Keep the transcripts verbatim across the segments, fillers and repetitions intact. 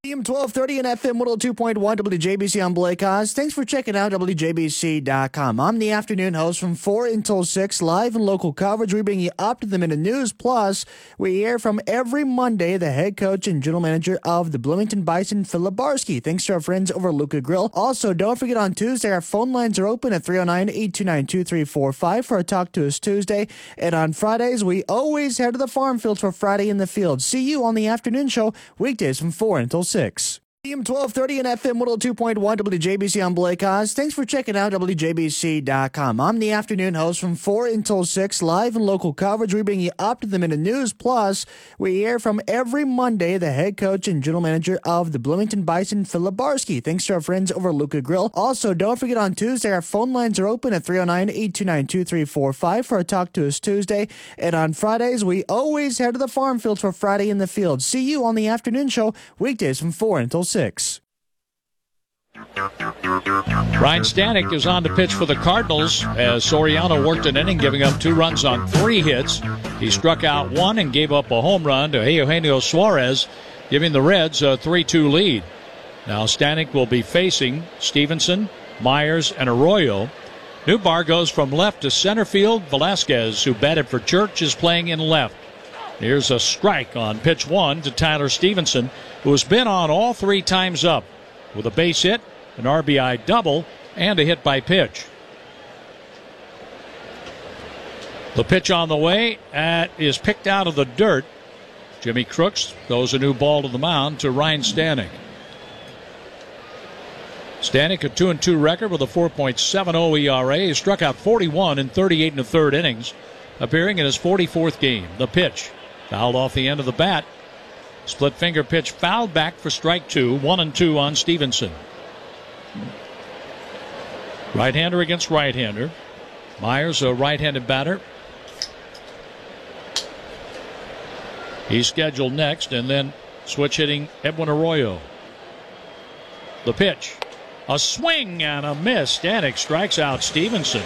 A M twelve thirty and F M one oh two point one W J B C on Blake Haas. Thanks for checking out W J B C dot com. I'm the afternoon host from four until six, live and local coverage. We bring you up to the minute news. Plus, we hear from every Monday the head coach and general manager of the Bloomington Bison, Philip Barsky. Thanks to our friends over at Luca Grill. Also, don't forget on Tuesday, our phone lines are open at three oh nine, eight two nine, two three four five for a Talk to Us Tuesday. And on Fridays, we always head to the farm fields for Friday in the Field. See you on the afternoon show, weekdays from four until six. A M twelve thirty and F M one oh two point one W J B C on Blake Haas. Thanks for checking out W J B C dot com. I'm the afternoon host from four until six, live and local coverage. We bring you up to the minute news. Plus, we hear from every Monday the head coach and general manager of the Bloomington Bison, Philip Barsky. Thanks to our friends over at Luca Grill. Also, don't forget on Tuesday, our phone lines are open at three oh nine, eight two nine, two three four five for a Talk to Us Tuesday. And on Fridays, we always head to the farm fields for Friday in the Field. See you on the afternoon show, weekdays from four until six. Ryan Stanek is on the pitch for the Cardinals as Soriano worked an inning, giving up two runs on three hits. He struck out one and gave up a home run to Eugenio Suarez, giving the Reds a three two lead. Now Stanek will be facing Stevenson, Myers, and Arroyo. Newbar goes from left to center field. Velasquez, who batted for Church, is playing in left. Here's a strike on pitch one to Tyler Stevenson, who has been on all three times up, with a base hit, an R B I double, and a hit by pitch. The pitch on the way at, is picked out of the dirt. Jimmy Crooks throws a new ball to the mound to Ryan Stanek. Stanek, a two and two record with a four point seven oh E R A. He struck out forty-one in thirty-eight and a third innings, appearing in his forty-fourth game. The pitch fouled off the end of the bat. Split finger pitch fouled back for strike two. One and two on Stevenson. Right-hander against right-hander. Myers, a right-handed batter. He's scheduled next, and then switch hitting Edwin Arroyo. The pitch. A swing and a miss. Stanek strikes out Stevenson.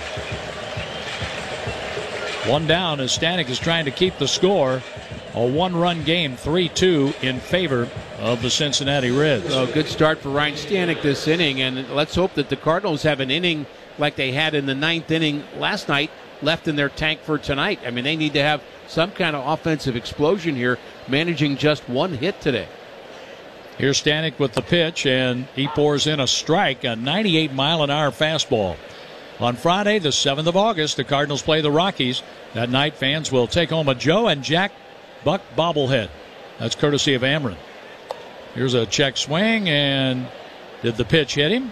One down as Stanek is trying to keep the score. A one-run game, three two in favor of the Cincinnati Reds. Well, good start for Ryan Stanek this inning, and let's hope that the Cardinals have an inning like they had in the ninth inning last night left in their tank for tonight. I mean, they need to have some kind of offensive explosion here, managing just one hit today. Here's Stanek with the pitch, and he pours in a strike, a ninety-eight mile an hour fastball. On Friday, the seventh of August, the Cardinals play the Rockies. That night, fans will take home a Joe and Jack Buck bobblehead. That's courtesy of Ameren. Here's a check swing, and did the pitch hit him?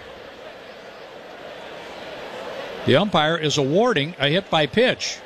The umpire is awarding a hit by pitch.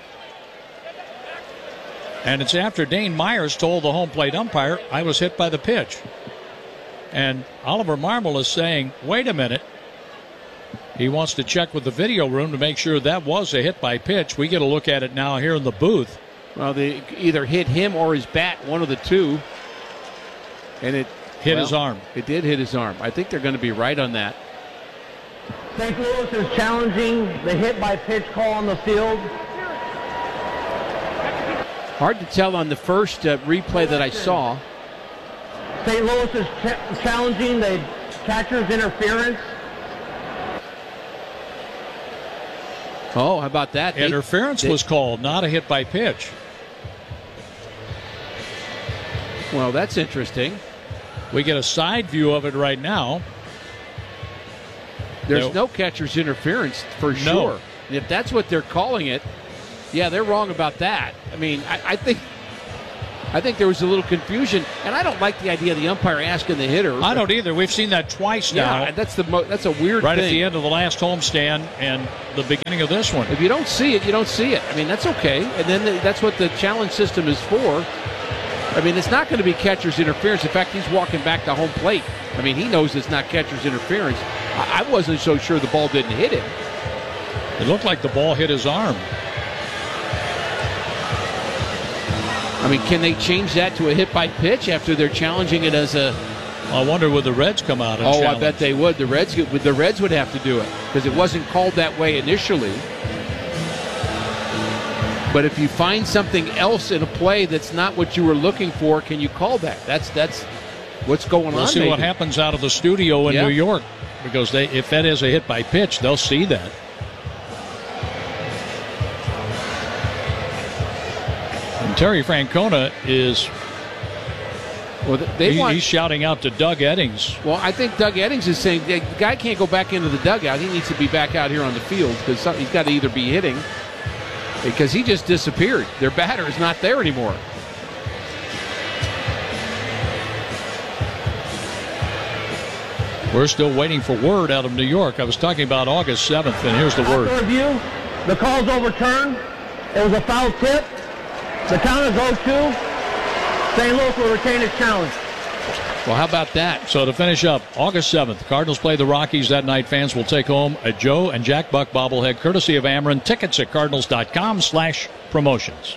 And it's after Dane Myers told the home plate umpire, I was hit by the pitch. And Oliver Marmol is saying, wait a minute. He wants to check with the video room to make sure that was a hit by pitch. We get a look at it now here in the booth. Well, they either hit him or his bat, one of the two. And it hit well, his arm. It did hit his arm. I think they're going to be right on that. Saint Louis is challenging the hit by pitch call on the field. Hard to tell on the first uh, replay that I saw. Saint Louis is ch- challenging the catcher's interference. Oh, how about that? Interference they, they, was called, not a hit by pitch. Well, that's interesting. We get a side view of it right now. There's no, no catcher's interference for no. sure. And if that's what they're calling it, yeah, they're wrong about that. I mean, I, I think I think there was a little confusion, and I don't like the idea of the umpire asking the hitter. I don't either. We've seen that twice now. Yeah, that's the mo- that's a weird right thing. At the end of the last homestand and the beginning of this one. If you don't see it, you don't see it. I mean, that's okay, and then the, that's what the challenge system is for. I mean, it's not going to be catcher's interference. In fact, he's walking back to home plate. I mean, he knows it's not catcher's interference. I, I wasn't so sure the ball didn't hit him. It looked like the ball hit his arm. I mean, can they change that to a hit by pitch after they're challenging it as a... I wonder would the Reds come out and Oh, challenge? I bet they would. The Reds, the Reds would have to do it because it wasn't called that way initially. But if you find something else in a play that's not what you were looking for, can you call that? That's that's what's going we'll on. see maybe. what happens out of the studio in yeah. New York, because they, if that is a hit by pitch, they'll see that. And Terry Francona is well, they he, want, he's shouting out to Doug Eddings. Well, I think Doug Eddings is saying the guy can't go back into the dugout. He needs to be back out here on the field because he's got to either be hitting because he just disappeared. Their batter is not there anymore. We're still waiting for word out of New York. I was talking about August seventh, and here's the word. After review, the call's overturned. It was a foul tip. The count is oh two. Saint Louis will retain its challenge. Well, how about that? So to finish up, August seventh, Cardinals play the Rockies that night. Fans will take home a Joe and Jack Buck bobblehead courtesy of Ameren. Tickets at cardinals.com slash promotions.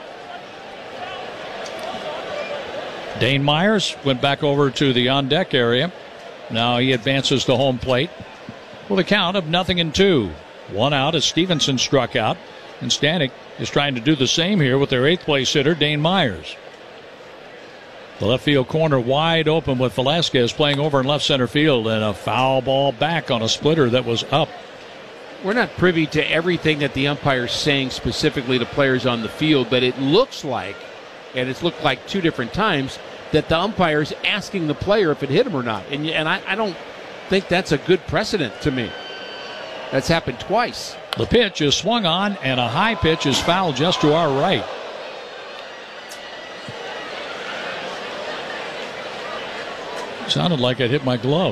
Dane Myers went back over to the on-deck area. Now he advances to home plate with a count of nothing and two. One out as Stevenson struck out, and Stanek is trying to do the same here with their eighth place hitter, Dane Myers. The left field corner wide open with Velasquez playing over in left center field, and a foul ball back on a splitter that was up. We're not privy to everything that the umpire's saying specifically to players on the field, but it looks like, and it's looked like two different times, that the umpire's asking the player if it hit him or not. And, and I, I don't think that's a good precedent to me. That's happened twice. The pitch is swung on, and a high pitch is fouled just to our right. Sounded like it hit my glove.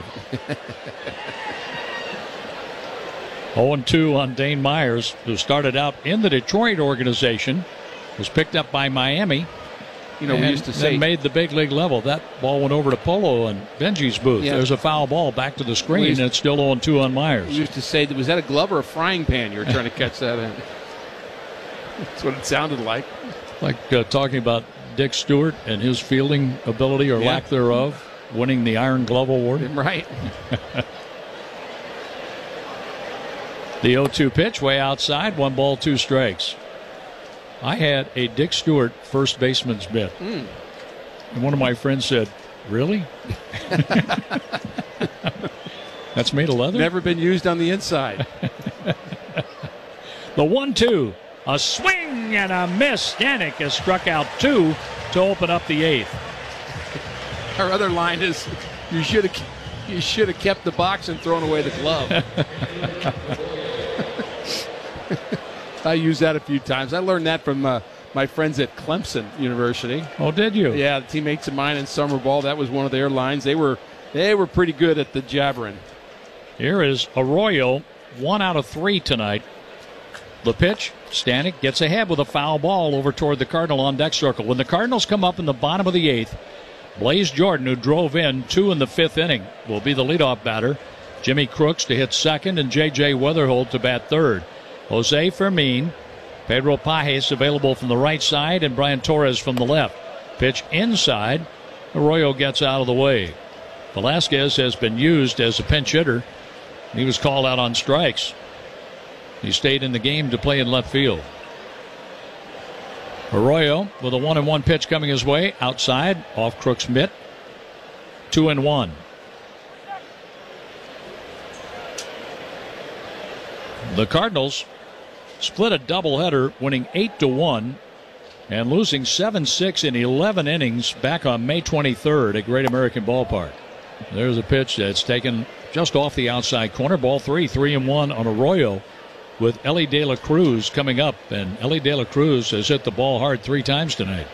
oh and two on Dane Myers, who started out in the Detroit organization, was picked up by Miami. You know, we used to say made the big league level. That ball went over to Polo and Benji's booth. Yeah. There's a foul ball back to the screen, used, and it's still oh and two on Myers. We used to say, was that a glove or a frying pan you were trying to catch that in? That's what it sounded like. Like uh, talking about Dick Stewart and his fielding ability or yeah. lack thereof, winning the Iron Glove Award. Right. The oh two pitch way outside, one ball, two strikes. I had a Dick Stewart first baseman's mitt. Mm. And one of my friends said, really? That's made of leather? Never been used on the inside. The one two. A swing and a miss. Stanek has struck out two to open up the eighth. Our other line is, you should have you should have kept the box and thrown away the glove. I used that a few times. I learned that from uh, my friends at Clemson University. Oh, did you? Yeah, the teammates of mine in summer ball. That was one of their lines. They were they were pretty good at the jabbering. Here is Arroyo, one out of three tonight. The pitch, Stanek gets ahead with a foul ball over toward the Cardinal on deck circle. When the Cardinals come up in the bottom of the eighth, Blaze Jordan, who drove in two in the fifth inning, will be the leadoff batter. Jimmy Crooks to hit second, and J J Weatherholt to bat third. Jose Fermin, Pedro Pajes available from the right side, and Brian Torres from the left. Pitch inside. Arroyo gets out of the way. Velasquez has been used as a pinch hitter. He was called out on strikes. He stayed in the game to play in left field. Arroyo with a one and one pitch coming his way. Outside, off Crook's mitt. Two and one. The Cardinals split a doubleheader, winning eight to one and losing seven six in eleven innings back on May twenty-third at Great American Ballpark. There's a pitch that's taken just off the outside corner. Ball three, three and one on Arroyo, with Ellie De La Cruz coming up, and Ellie De La Cruz has hit the ball hard three times tonight.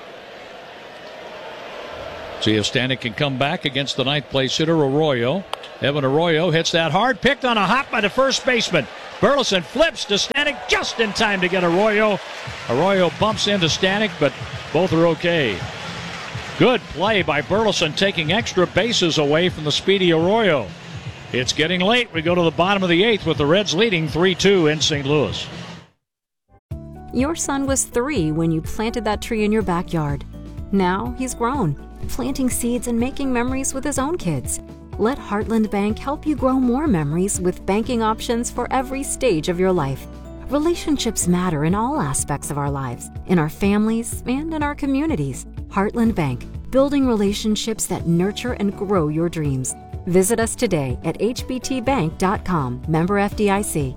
See if Stanek can come back against the ninth place hitter Arroyo. Evan Arroyo hits that hard, picked on a hop by the first baseman. Burleson flips to Stanek just in time to get Arroyo. Arroyo bumps into Stanek, but both are okay. Good play by Burleson, taking extra bases away from the speedy Arroyo. It's getting late. We go to the bottom of the eighth with the Reds leading three two in Saint Louis. Your son was three when you planted that tree in your backyard. Now he's grown, planting seeds and making memories with his own kids. Let Heartland Bank help you grow more memories with banking options for every stage of your life. Relationships matter in all aspects of our lives, in our families, and in our communities. Heartland Bank, building relationships that nurture and grow your dreams. Visit us today at h b t bank dot com. Member F D I C.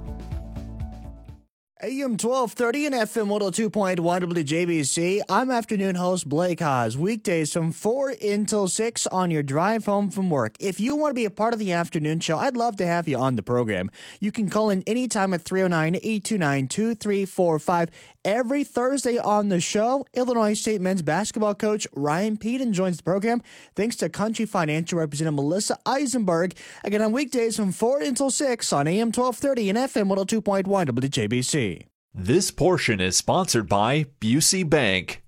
A M twelve thirty and F M one oh two point one W J B C. I'm afternoon host Blake Haas. Weekdays from four until six on your drive home from work. If you want to be a part of the afternoon show, I'd love to have you on the program. You can call in anytime at three oh nine, eight two nine, two three four five. Every Thursday on the show, Illinois State men's basketball coach Ryan Peden joins the program. Thanks to Country Financial Representative Melissa Eisenberg. Again, on weekdays from four until six on A M twelve thirty and F M one oh two point one W J B C. This portion is sponsored by Busey Bank.